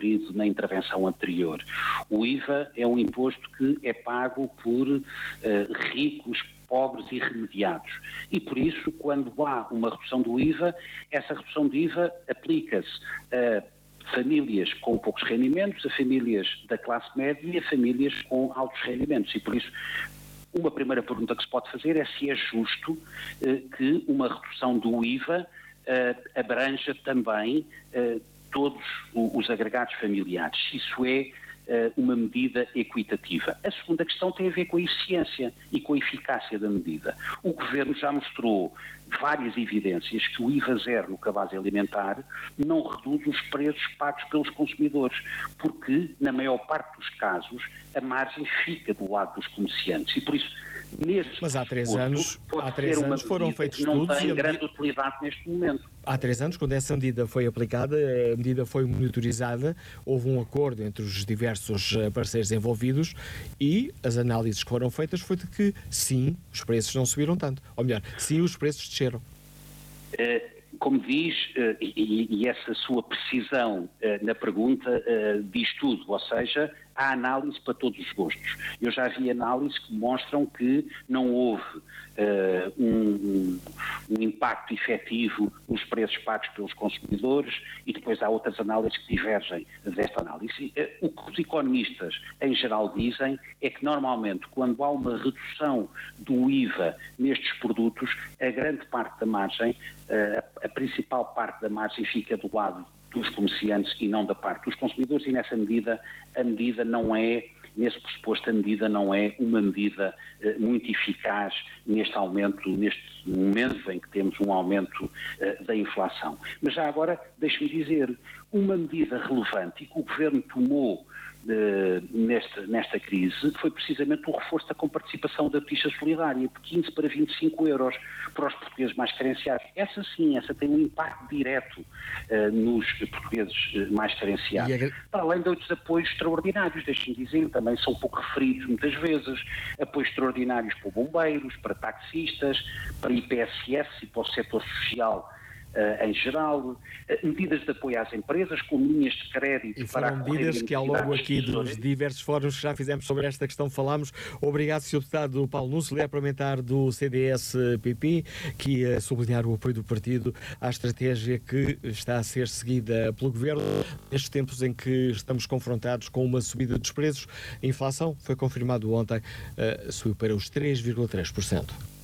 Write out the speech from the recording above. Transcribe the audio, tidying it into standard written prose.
referido na intervenção anterior. O IVA é um imposto que é pago por ricos, pobres e remediados. E por isso, quando há uma redução do IVA, essa redução de IVA aplica-se a famílias com poucos rendimentos, a famílias da classe média e a famílias com altos rendimentos. E por isso, uma primeira pergunta que se pode fazer é se é justo que uma redução do IVA abranja também todos os agregados familiares. Isso é uma medida equitativa. A segunda questão tem a ver com a eficiência e com a eficácia da medida. O Governo já mostrou várias evidências que o IVA zero no cabaz alimentar não reduz os preços pagos pelos consumidores, porque, na maior parte dos casos, a margem fica do lado dos comerciantes. E por isso, mas há 3 anos foram feitos estudos estudos e não tem grande utilidade neste momento. Há 3 anos, quando essa medida foi aplicada, a medida foi monitorizada, houve um acordo entre os diversos parceiros envolvidos e as análises que foram feitas foi de que, sim, os preços não subiram tanto. Ou melhor, sim, os preços desceram. Como diz, e essa sua precisão na pergunta diz tudo, ou seja, há análise para todos os gostos. Eu já vi análises que mostram que não houve um impacto efetivo nos preços pagos pelos consumidores e depois há outras análises que divergem desta análise. O que os economistas em geral dizem é que normalmente quando há uma redução do IVA nestes produtos, a grande parte da margem, a principal parte da margem fica do lado dos comerciantes e não da parte dos consumidores e nessa medida, a medida não é, nesse pressuposto, a medida não é uma medida muito eficaz neste aumento, neste momento em que temos um aumento da inflação. Mas já agora, deixe-me dizer, uma medida relevante e que o Governo tomou nesta crise foi precisamente o reforço da comparticipação da petista solidária de 15 para 25 euros para os portugueses mais carenciados. Essa sim, essa tem um impacto direto nos portugueses mais carenciados. Para além de outros apoios extraordinários, deixem-me dizer, também são pouco referidos muitas vezes, apoios extraordinários para bombeiros, para taxistas, para IPSS e para o setor social em geral, medidas de apoio às empresas, com linhas de crédito e para foram medidas que ao longo aqui dos diversos fóruns que já fizemos sobre esta questão falámos. Obrigado, Sr. Deputado Paulo Núncio, líder parlamentar do CDS-PP, que ia sublinhar o apoio do partido à estratégia que está a ser seguida pelo Governo nestes tempos em que estamos confrontados com uma subida dos preços. A inflação, foi confirmado ontem, subiu para os 3,3%.